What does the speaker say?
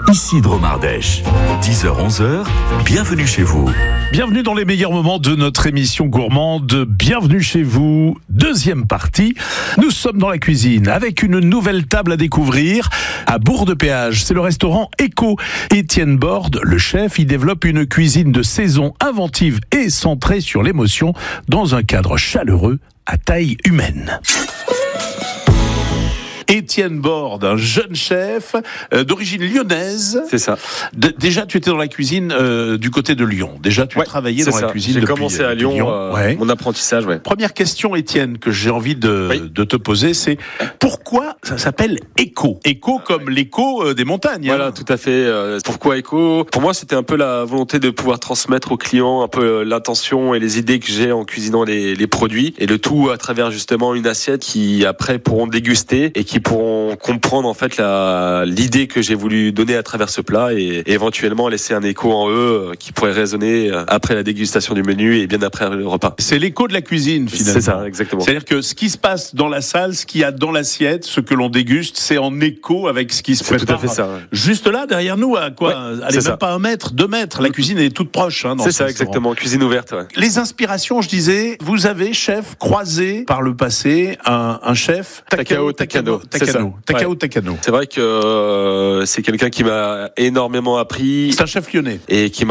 Ici Dromardèche, 10h-11h, bienvenue chez vous. Bienvenue dans les meilleurs moments de notre émission gourmande. Bienvenue chez vous. Deuxième partie. Nous sommes dans la cuisine avec une nouvelle table à découvrir à Bourg-de-Péage. C'est le restaurant Eco. Étienne Borde, le chef, y développe une cuisine de saison inventive et centrée sur l'émotion dans un cadre chaleureux à taille humaine. Étienne Borde, un jeune chef d'origine lyonnaise. C'est ça. Déjà, tu étais dans la cuisine du côté de Lyon. Déjà, tu travaillais dans la cuisine J'ai depuis commencé à Lyon, mon apprentissage. Ouais. Première question, Étienne, que j'ai envie de te poser, c'est pourquoi ça s'appelle Eco ? Eco comme l'écho des montagnes. Voilà, tout à fait. Pourquoi Eco ? Pour moi, c'était un peu la volonté de pouvoir transmettre aux clients un peu l'intention et les idées que j'ai en cuisinant les produits, et le tout à travers justement une assiette qui après pourront déguster et qui pourront comprendre en fait l'idée que j'ai voulu donner à travers ce plat et éventuellement laisser un écho en eux qui pourrait résonner après la dégustation du menu et bien après le repas. C'est l'écho de la cuisine finalement. C'est ça, exactement. C'est-à-dire que ce qui se passe dans la salle, ce qu'il y a dans l'assiette, ce que l'on déguste, c'est en écho avec ce qui se prépare. C'est tout à fait ça. Ouais. Juste là, derrière nous, à quoi ? Allez, même pas 1 mètre, 2 mètres. La cuisine est toute proche. Dans c'est ce ça, restaurant. exactement. Cuisine ouverte. Ouais. Les inspirations, je disais, vous avez, chef, croisé par le passé un chef Takao Takano. Takano. C'est vrai que c'est quelqu'un qui m'a énormément appris. C'est un chef lyonnais. Et qui m'a